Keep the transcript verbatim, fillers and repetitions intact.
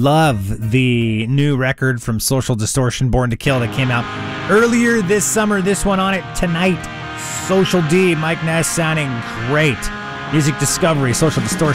Love the new record from Social Distortion, Born to Kill, that came out earlier this summer. This one on it tonight. Social D, Mike Ness sounding great. Music Discovery, Social Distortion.